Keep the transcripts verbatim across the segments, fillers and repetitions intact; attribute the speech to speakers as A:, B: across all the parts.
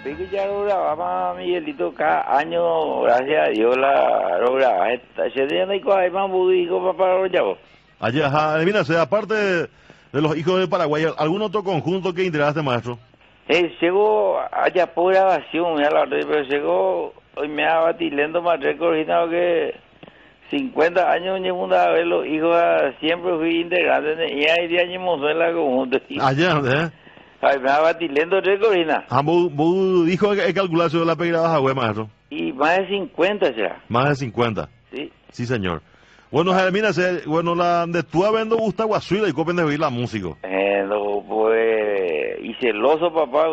A: Vi que ya lo grababa Miguelito cada año, gracias a Dios la lo grababa. Ese día no hay cosa más budico para los chavos.
B: Allá, ajá, mira, sea, aparte de, de los hijos del Paraguay, ¿algún otro conjunto que integraste, maestro?
A: Eh, llegó allá por grabación, ya la otra, pero llegó, hoy me ha batilendo más recordado que cincuenta años en segunda vez los hijos siempre fui integrante y hay diez años en la conjunto.
B: Allá, ¿eh?
A: Ay, me va batilendo recordina.
B: Ah, vos, vos dijo que hay que calcular sobre la pegada baja, maestro.
A: Y más de cincuenta ya.
B: Más de cincuenta.
A: Sí.
B: Sí, señor. Bueno, ah. mira, se, bueno, la de tú habiendo gusta Guasuila y copen de oír la música.
A: Eh, no, pues, y celoso papá,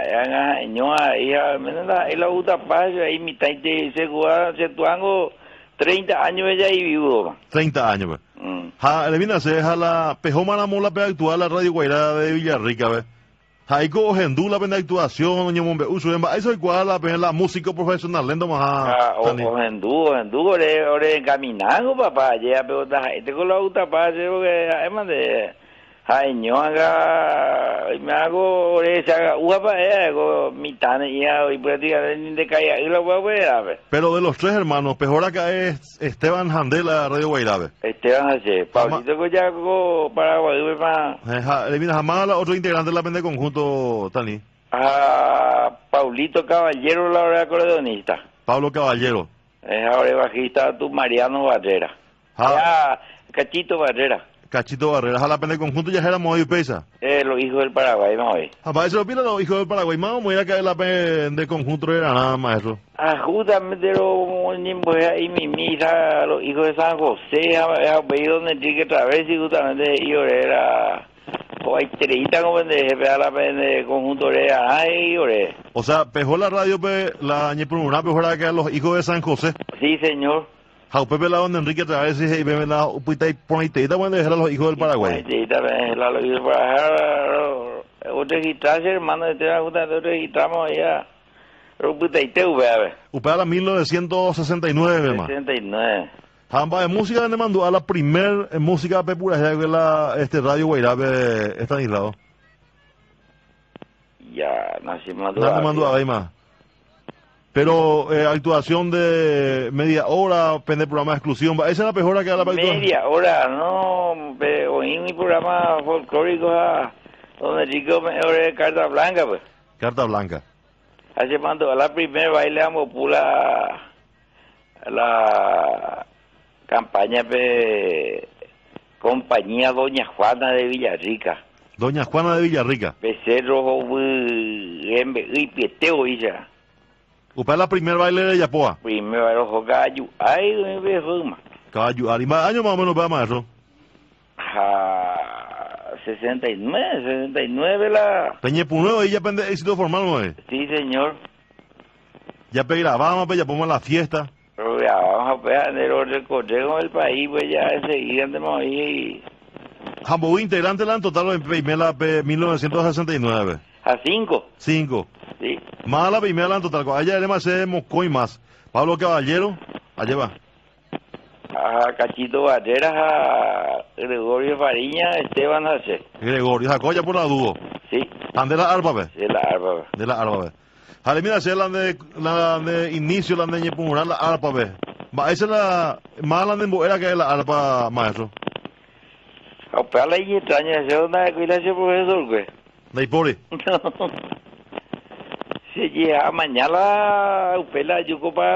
A: ñoa, hija, me la gusta paso, ahí mi taite se juega, se tuango treinta años ella y vivo.
B: treinta años, pues. Mm. Ja, le viene a hacer, ja, la pejoma la mola pe actual la Radio Guairá de Villarrica, ve. Jaico Gendú la pena actuación, doña Mombe, uso, eso es igual la pena la música profesional, lendo más.
A: Ah, o Gendú, Gendú, ore, ore, caminando, papá, ya, pero la gente con la gusta pase, porque, además de, ay, no haga, me hago, ore, se haga, uva para ella, hago mitad, ya, y prácticamente de calle, y lo voy a ver.
B: Pero de los tres hermanos, mejor acá es Esteban Handela, Radio Guairabe.
A: Esteban H. Pablito Coyaco, Paraguay, más.
B: Le viene jamás a otro integrante de la pende conjunto, Tani.
A: A Paulito Caballero, la hora acordeonista.
B: Pablo Caballero.
A: Es ahora bajista, tu Mariano Barrera. Ah, Cachito Barrera.
B: Cachito Barrera, a la pende conjunto ya era Moy Pesa.
A: Eh, los hijos del Paraguay, vamos a ver.
B: Jamás eso lo piden los hijos del Paraguay, más o menos que la pende conjunto era nada, maestro.
A: Ah, justamente los niños ahí mi misa, los hijos de San José, ha venido donde Enrique Través y justamente ellos era. O hay treita como de jefe a la pende conjunto era, ay, ore.
B: O sea, pejó la radio, pe, la ñepuruna, pejó la que los hijos de San José.
A: Sí, señor.
B: Jaupepe la donde Enrique Través y ve la upita y poniteita cuando era los hijos del Paraguay.
A: Poniteita, la los hijos del Paraguay. Otro registrarse, hermano, de te gusta, registramos allá. Upita y te ve.
B: Upita la mil novecientos sesenta y nueve, hermano.
A: sesenta y nueve.
B: Jamba de música de mandó a la primer eh, música pepura de la este Radio Guairabe está aislado.
A: Ya, nacimos
B: no me mandó ahí más. Pero eh, actuación de media hora, pende programa de exclusión, esa es la mejor que da la
A: actuación. Media hora, no, oí mi programa folclórico a donde chico mejor es Carta Blanca, pues.
B: Carta Blanca.
A: Hace mandó a la primer baile a Mopula la campaña de compañía Doña Juana de Villarrica.
B: Doña Juana de Villarrica.
A: Becerro y pieteo ella.
B: ¿Usted la primer baile de Yapoa?
A: Primer baile de Caballo. Ay, me veo más.
B: Caballo. ¿Y más años más o menos para maestro?
A: Ah, sesenta y nueve, sesenta y nueve la...
B: Peñepunuevo y ya pende éxito formal, ¿no es?
A: Sí, señor.
B: Ya pe grabamos, pe ya ponemos la fiesta.
A: Pero ya vamos a pegar los recorridos del país, pues ya enseguida andemos ahí.
B: Jambo integrante la en total en primera mil novecientos sesenta y nueve.
A: ¿A cinco?
B: Cinco.
A: Sí.
B: Más la primera en total. Allá además se Moscoy más. Pablo Caballero, allá va.
A: A Cachito Barreras, a Gregorio Fariña, Esteban H.
B: Gregorio, Jacoya por la dúo.
A: Sí.
B: ¿Han de la arpa, ve?
A: De la arpa, ve.
B: De la arpa, ve. Jale, mira, esa es la de, la de inicio, la de ñepumurar, la arpa, ve. Esa es la, más la de emboera que es la arpa, maestro.
A: A pegarla y extraña, ¿esa es una cuidación profesor, güey?
B: ¿De Ipori?
A: No. Se llega mañana, upela, yo copa